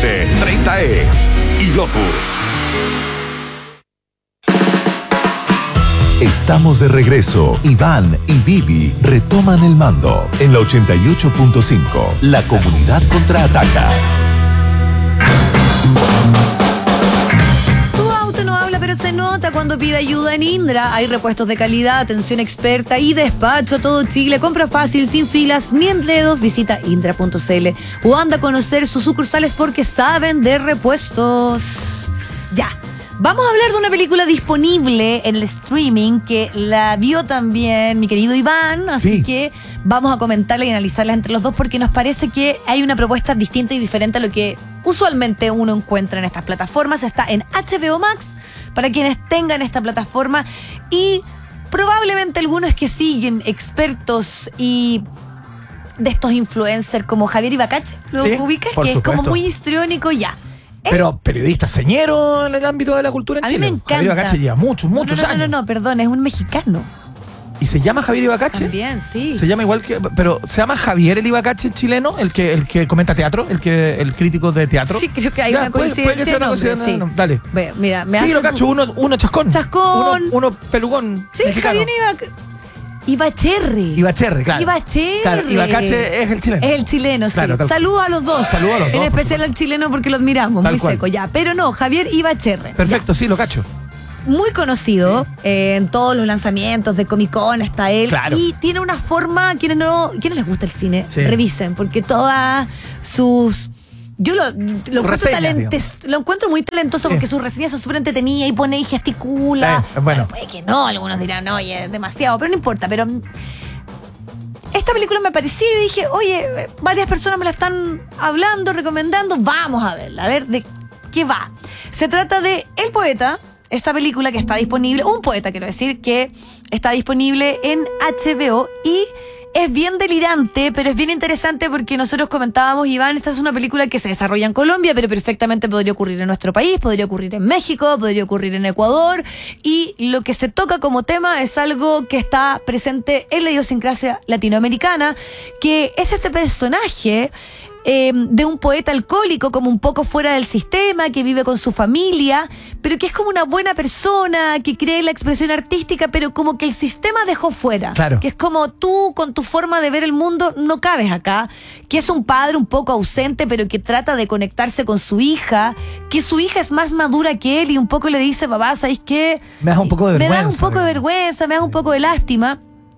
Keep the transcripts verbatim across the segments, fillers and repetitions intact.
S treinta E y Lotus. Estamos de regreso. Iván y Vivi retoman el mando en la ochenta y ocho punto cinco. La comunidad contraataca. Tu auto no habla, pero se nota cuando pide ayuda en Indra. Hay repuestos de calidad, atención experta y despacho a todo Chile. Compra fácil, sin filas ni enredos. Visita indra punto c l o anda a conocer sus sucursales porque saben de repuestos. Ya. Vamos a hablar de una película disponible en el streaming que la vio también mi querido Iván, así sí. que vamos a comentarla y analizarla entre los dos porque nos parece que hay una propuesta distinta y diferente a lo que usualmente uno encuentra en estas plataformas. Está en H B O Max para quienes tengan esta plataforma y probablemente algunos que siguen expertos y de estos influencers como Javier Ibacache, ¿lo sí, ubicas? Que supuesto. Es como muy histriónico ya. Pero periodista señero en el ámbito de la cultura en a Chile. A mí me encanta. Javier Ibacache lleva muchos, muchos no, no, no, años. No, no, no, perdón, es un mexicano. ¿Y se llama Javier Ibacache? También, sí. Se llama igual que... Pero ¿se llama Javier el Ibacache chileno? ¿El que el que comenta teatro? ¿El que el crítico de teatro? Sí, creo que hay ya, una puede, coincidencia. Puede que sea una nombre, coincidencia. sí. No, no, dale. Bueno, mira, me sí, hace... lo cacho. Uno, uno chascón. Chascón. Uno, uno pelugón Sí, mexicano. Javier Ibacache. Ibacherre. Ibacherre, claro. Ibacherre. Claro, Ibacache es el chileno. Es el chileno, sí. Claro, Saludos a los dos. Saludos a los dos. En especial al chileno porque lo admiramos, Tal muy cual. seco, ya. Pero no, Javier Ibacherre. Perfecto, ya. sí, lo cacho. Muy conocido, sí. eh, en todos los lanzamientos de Comic Con está él. Claro. Y tiene una forma, quienes no, quienes les gusta el cine, sí. revisen, porque todas sus... Yo lo, lo, encuentro, Reseñas, talentes, lo encuentro muy talentoso porque sí. sus reseñas son súper entretenidas y pone y gesticula. Sí, bueno. bueno, puede que no, algunos dirán, oye, es demasiado, pero no importa, pero... Esta película me pareció y dije, oye, varias personas me la están hablando, recomendando, vamos a verla, a ver de qué va. Se trata de El Poeta, esta película que está disponible, un poeta quiero decir, que está disponible en H B O y es bien delirante, pero es bien interesante porque nosotros comentábamos, Iván, esta es una película que se desarrolla en Colombia, pero perfectamente podría ocurrir en nuestro país, podría ocurrir en México, podría ocurrir en Ecuador, y lo que se toca como tema es algo que está presente en la idiosincrasia latinoamericana, que es este personaje eh, de un poeta alcohólico como un poco fuera del sistema, que vive con su familia, pero que es como una buena persona, que cree en la expresión artística, pero como que el sistema dejó fuera. Claro. Que es como tú, con tu forma de ver el mundo, no cabes acá. Que es un padre un poco ausente, pero que trata de conectarse con su hija, que su hija es más madura que él y un poco le dice, papá, ¿sabes qué? Me das un poco de vergüenza. Me das un poco de vergüenza, me das un poco de lástima.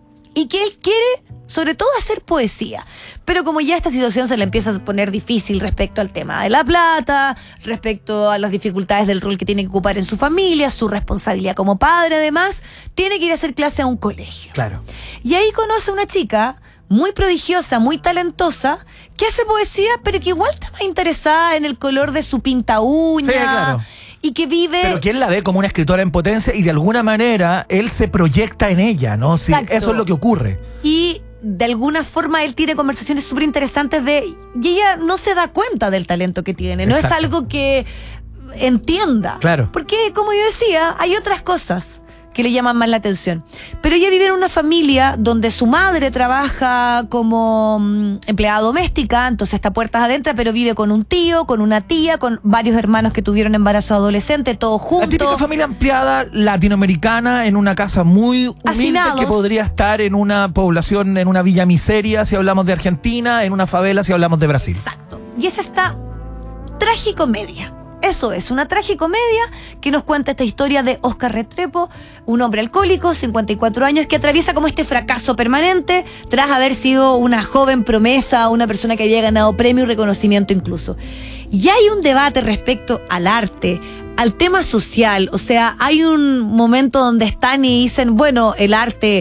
Y que él quiere, sobre todo, hacer poesía. Pero como ya esta situación se le empieza a poner difícil respecto al tema de la plata, respecto a las dificultades del rol que tiene que ocupar en su familia, su responsabilidad como padre, además, tiene que ir a hacer clase a un colegio. Claro. Y ahí conoce a una chica muy prodigiosa, muy talentosa, que hace poesía, pero que igual está más interesada en el color de su pinta uña. Sí, claro. Y que vive... Pero que él la ve como una escritora en potencia y de alguna manera él se proyecta en ella, ¿no? Sí, eso es lo que ocurre. Y de alguna forma él tiene conversaciones súper interesantes de... Y ella no se da cuenta del talento que tiene. No Exacto. es algo que entienda. Claro. Porque, como yo decía, hay otras cosas que le llaman más la atención. Pero ella vive en una familia donde su madre trabaja como mm, empleada doméstica, entonces está puertas adentro, pero vive con un tío, con una tía, con varios hermanos que tuvieron embarazo adolescente, todos juntos. La típica familia ampliada latinoamericana en una casa muy humilde Hacinados. que podría estar en una población, en una villa miseria si hablamos de Argentina, en una favela si hablamos de Brasil. Exacto. Y es esta tragicomedia. Eso es, una tragicomedia que nos cuenta esta historia de Oscar Restrepo, un hombre alcohólico, cincuenta y cuatro años, que atraviesa como este fracaso permanente tras haber sido una joven promesa, una persona que había ganado premio y reconocimiento incluso. Y hay un debate respecto al arte, al tema social, o sea, hay un momento donde están y dicen, bueno, el arte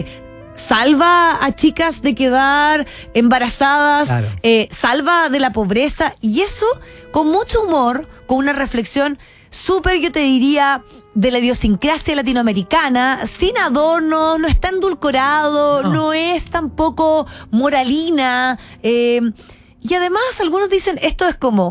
salva a chicas de quedar embarazadas, claro. eh, salva de la pobreza, y eso con mucho humor, con una reflexión súper, yo te diría, de la idiosincrasia latinoamericana, sin adornos, no está endulcorado, no, no es tampoco moralina, eh, y además algunos dicen, esto es como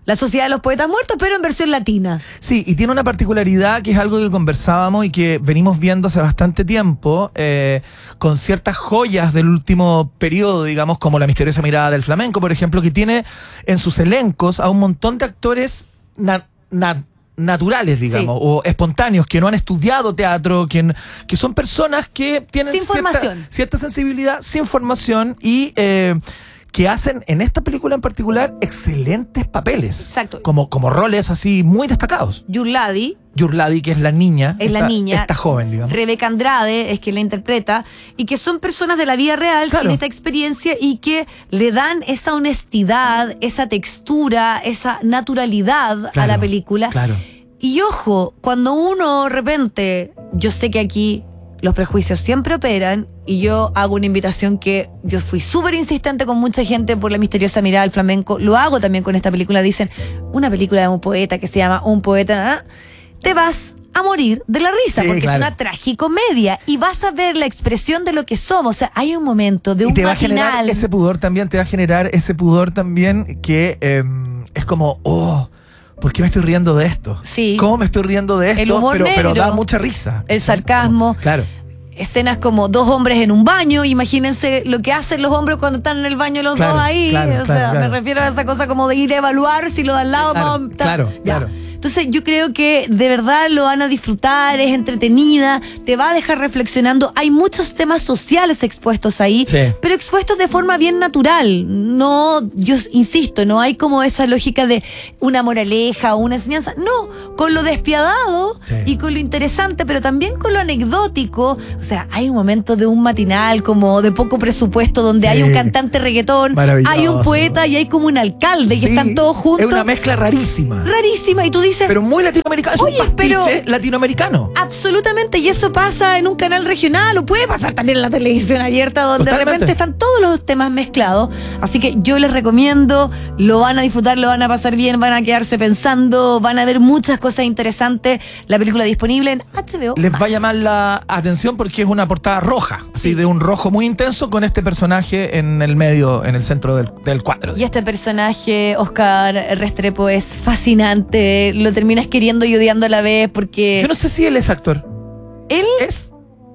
La Sociedad de los Poetas Muertos, pero en versión latina. Sí, y tiene una particularidad que es algo que conversábamos y que venimos viendo hace bastante tiempo, eh, con ciertas joyas del último periodo, digamos, como La Misteriosa Mirada del Flamenco, por ejemplo, que tiene en sus elencos a un montón de actores na- na- naturales, digamos, sí. o espontáneos, que no han estudiado teatro, que, que son personas que tienen sin cierta, formación. cierta sensibilidad, sin formación y... Eh, que hacen en esta película en particular excelentes papeles. Exacto. Como, como roles así muy destacados. Yurladi. Yurladi, que es la niña. Es esta, la niña. Esta joven, digamos. Rebeca Andrade es quien la interpreta. Y que son personas de la vida real, claro. sin esta experiencia, y que le dan esa honestidad, esa textura, esa naturalidad claro, a la película. Claro. Y ojo, cuando uno de repente, yo sé que aquí los prejuicios siempre operan, y yo hago una invitación que yo fui súper insistente con mucha gente por La Misteriosa Mirada del Flamenco, lo hago también con esta película. Dicen, una película de un poeta que se llama Un Poeta, ¿eh? Te vas a morir de la risa, sí, porque claro. es una tragicomedia, y vas a ver la expresión de lo que somos. O sea, hay un momento de un y te va matinal. a generar ese pudor también, te va a generar ese pudor también que eh, es como, oh, ¿por qué me estoy riendo de esto? Sí. ¿Cómo me estoy riendo de esto? El humor pero, negro, pero da mucha risa. El sarcasmo. Como, claro. Escenas como dos hombres en un baño, imagínense lo que hacen los hombres cuando están en el baño los claro, dos ahí, claro, o claro, sea, claro. me refiero a esa cosa como de ir a evaluar si lo de al lado claro, más, claro, ya. claro. Entonces yo creo que de verdad lo van a disfrutar, es entretenida, te va a dejar reflexionando. Hay muchos temas sociales expuestos ahí, sí. pero expuestos de forma bien natural. No, yo insisto, no hay como esa lógica de una moraleja o una enseñanza. No, con lo despiadado sí. y con lo interesante, pero también con lo anecdótico. O sea, hay un momento de un matinal como de poco presupuesto donde sí. hay un cantante reggaetón, hay un poeta y hay como un alcalde sí. y están todos juntos. Es una mezcla rarísima. Rarísima, y tú dices... Pero muy latinoamericano, es Oye, un pastiche pero latinoamericano. Absolutamente, y eso pasa en un canal regional, o puede pasar también en la televisión abierta, donde Totalmente. de repente están todos los temas mezclados. Así que yo les recomiendo, lo van a disfrutar, lo van a pasar bien, van a quedarse pensando, van a ver muchas cosas interesantes. La película disponible en H B O. Les va a llamar la atención porque es una portada roja, así sí. de un rojo muy intenso, con este personaje en el medio, en el centro del, del cuadro. Y este personaje, Oscar Restrepo, es fascinante. Lo terminas queriendo y odiando a la vez porque... Yo no sé si él es actor. Él es...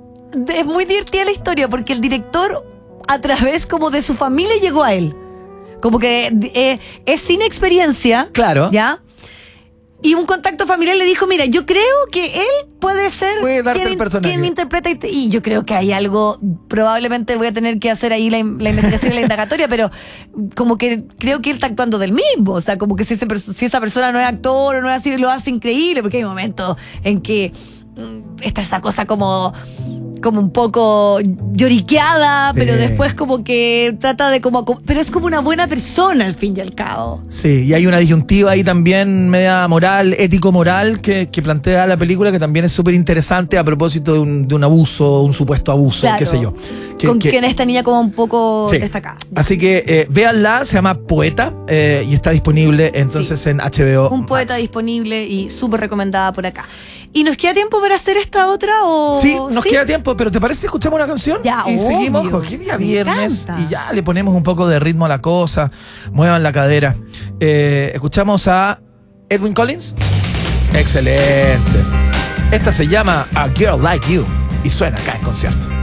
Es muy divertida la historia porque el director, a través como de su familia, llegó a él. Como que eh, es sin experiencia. Claro. ¿Ya? Y un contacto familiar le dijo, mira, yo creo que él puede ser puede darte quien, el personaje. quien interpreta. Y, y yo creo que hay algo, probablemente voy a tener que hacer ahí la, la investigación y la indagatoria, pero como que creo que él está actuando del mismo. O sea, como que si, ese, si esa persona no es actor o no es así, lo hace increíble, porque hay momentos en que está esa cosa como... como un poco lloriqueada, pero sí. después como que trata de como... Pero es como una buena persona al fin y al cabo. Sí, y hay una disyuntiva ahí también media moral, ético-moral, que, que plantea la película, que también es súper interesante a propósito de un, de un abuso, un supuesto abuso, claro. qué sé yo. Que, Con que, quien esta niña como un poco sí. destacada. Así que eh, véanla, se llama Poeta, eh, y está disponible entonces sí. en H B O. Un Poeta Max. disponible y súper recomendada por acá. ¿Y nos queda tiempo para hacer esta otra o...? Sí, nos ¿sí? queda tiempo, pero ¿te parece si escuchamos una canción? Ya, y obvio. seguimos, porque día Me viernes encanta. y ya le ponemos un poco de ritmo a la cosa, muevan la cadera. Eh, escuchamos a Edwin Collins. Excelente. Esta se llama A Girl Like You y suena acá en concierto.